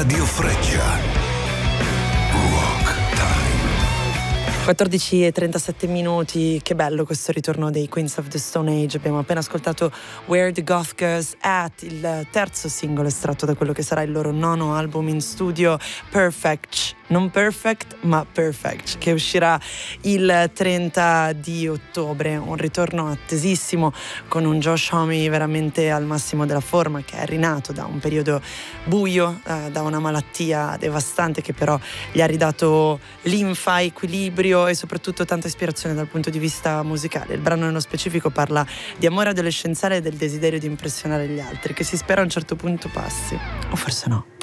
Radio Freccia. Rock Time. 14:37, che bello questo ritorno dei Queens of the Stone Age. Abbiamo appena ascoltato Where the Goth Girls At, il terzo singolo estratto da quello che sarà il loro nono album in studio, Perfect. Non Perfect, ma Perfect, che uscirà il 30 di ottobre. Un ritorno attesissimo, con un Josh Homme veramente al massimo della forma, che è rinato da un periodo buio, da una malattia devastante che però gli ha ridato linfa, equilibrio e soprattutto tanta ispirazione dal punto di vista musicale. Il brano nello specifico parla di amore adolescenziale e del desiderio di impressionare gli altri, che si spera a un certo punto passi, o forse no.